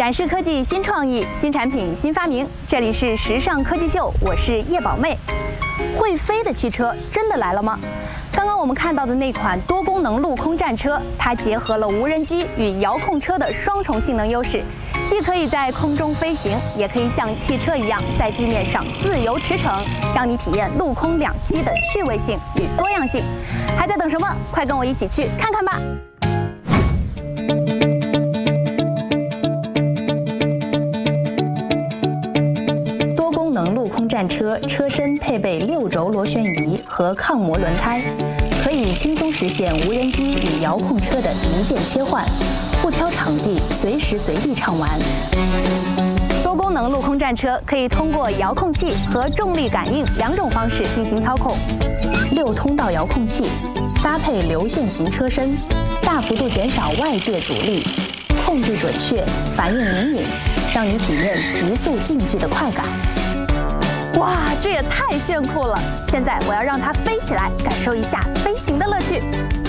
展示科技新创意、新产品新发明，这里是时尚科技秀，我是叶宝妹。会飞的汽车真的来了吗？刚刚我们看到的那款多功能陆空战车，它结合了无人机与遥控车的双重性能优势，既可以在空中飞行，也可以像汽车一样在地面上自由驰骋，让你体验陆空两栖的趣味性与多样性。还在等什么？快跟我一起去看看吧！陆空战车车身配备6轴螺旋仪和抗磨轮胎，可以轻松实现无人机与遥控车的一键切换，不挑场地，随时随地畅玩。多功能陆空战车可以通过遥控器和重力感应2种方式进行操控，6通道遥控器搭配流线型车身，大幅度减少外界阻力，控制准确，反应灵敏，让你体验极速竞技的快感。哇，这也太炫酷了！现在我要让它飞起来，感受一下飞行的乐趣。